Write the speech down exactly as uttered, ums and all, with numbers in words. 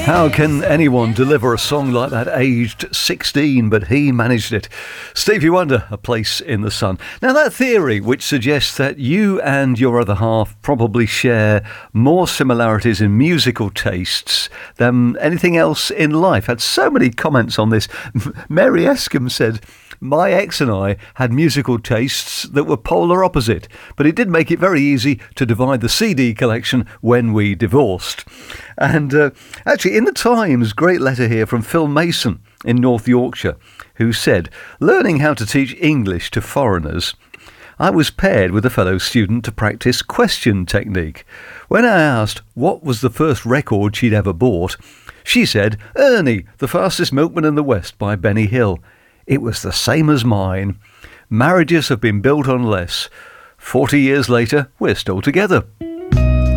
How can anyone deliver a song like that aged sixteen? But he managed it. Stevie Wonder, A Place in the Sun. Now, that theory, which suggests that you and your other half probably share more similarities in musical tastes than anything else in life, had so many comments on this. Mary Escombe said, "My ex and I had musical tastes that were polar opposite, but it did make it very easy to divide the C D collection when we divorced." And uh, actually, in the Times, great letter here from Phil Mason in North Yorkshire, who said, "Learning how to teach English to foreigners, I was paired with a fellow student to practice question technique. When I asked what was the first record she'd ever bought, she said, 'Ernie, the Fastest Milkman in the West' by Benny Hill. It was the same as mine. Marriages have been built on less. Forty years later, we're still together."